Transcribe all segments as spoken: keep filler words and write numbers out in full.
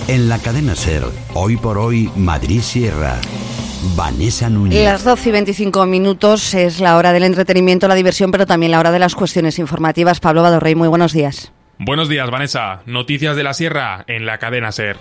En la cadena SER, hoy por hoy, Madrid Sierra. Vanessa Núñez. Las doce y veinticinco minutos es la hora del entretenimiento, la diversión, pero también la hora de las cuestiones informativas. Pablo Badorrey, muy buenos días. Buenos días, Vanessa. Noticias de la Sierra en la cadena SER.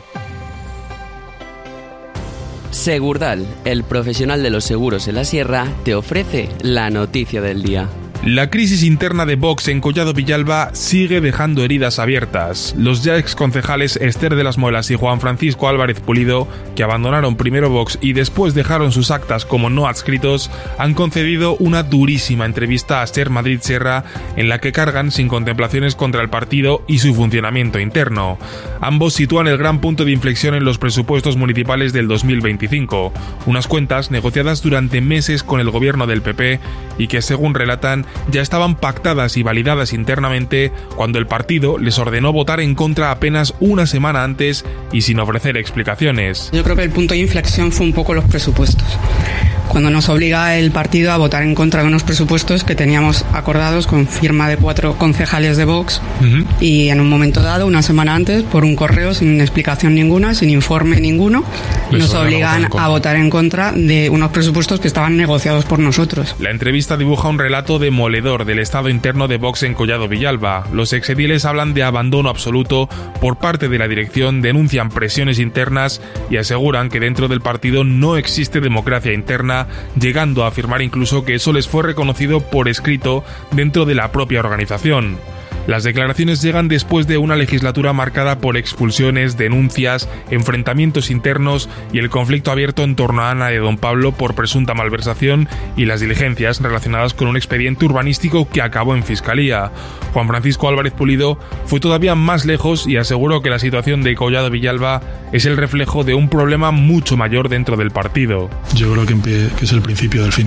Segurdal, el profesional de los seguros en la Sierra, te ofrece la noticia del día. La crisis interna de Vox en Collado Villalba sigue dejando heridas abiertas. Los ya exconcejales Esther de las Muelas y Juan Francisco Álvarez Pulido, que abandonaron primero Vox y después dejaron sus actas como no adscritos, han concedido una durísima entrevista a SER Madrid Sierra en la que cargan sin contemplaciones contra el partido y su funcionamiento interno. Ambos sitúan el gran punto de inflexión en los presupuestos municipales del dos mil veinticinco, unas cuentas negociadas durante meses con el gobierno del P P y que, según relatan, ya estaban pactadas y validadas internamente cuando el partido les ordenó votar en contra apenas una semana antes y sin ofrecer explicaciones. Yo creo que el punto de inflexión fue un poco los presupuestos, cuando nos obliga el partido a votar en contra de unos presupuestos que teníamos acordados con firma de cuatro concejales de Vox. Uh-huh. Y en un momento dado, una semana antes, por un correo sin explicación ninguna, sin informe ninguno, Les nos obligan a votar en contra de unos presupuestos que estaban negociados por nosotros. La entrevista dibuja un relato demoledor del estado interno de Vox en Collado Villalba. Los exediles hablan de abandono absoluto por parte de la dirección, denuncian presiones internas y aseguran que dentro del partido no existe democracia interna, llegando a afirmar incluso que eso les fue reconocido por escrito dentro de la propia organización. Las declaraciones llegan después de una legislatura marcada por expulsiones, denuncias, enfrentamientos internos y el conflicto abierto en torno a Ana de Don Pablo por presunta malversación y las diligencias relacionadas con un expediente urbanístico que acabó en Fiscalía. Juan Francisco Álvarez Pulido fue todavía más lejos y aseguró que la situación de Collado Villalba es el reflejo de un problema mucho mayor dentro del partido. Yo creo que es el principio del fin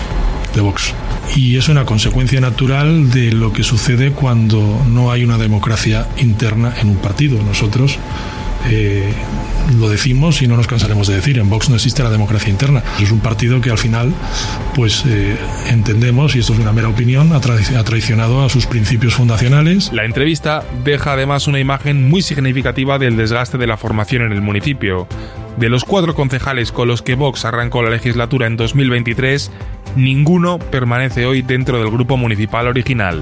de Vox. Y es una consecuencia natural de lo que sucede cuando no hay una democracia interna en un partido. Nosotros eh, lo decimos y no nos cansaremos de decir, en Vox no existe la democracia interna. Es un partido que al final, pues eh, entendemos, y esto es una mera opinión, ha, tra- ha traicionado a sus principios fundacionales. La entrevista deja además una imagen muy significativa del desgaste de la formación en el municipio. De los cuatro concejales con los que Vox arrancó la legislatura en dos mil veintitrés, ninguno permanece hoy dentro del grupo municipal original.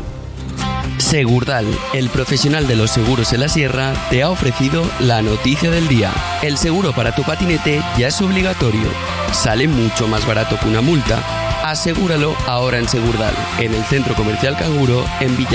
Segurdal, el profesional de los seguros en la Sierra, te ha ofrecido la noticia del día. El seguro para tu patinete ya es obligatorio. Sale mucho más barato que una multa. Asegúralo ahora en Segurdal, en el Centro Comercial Canguro, en Villa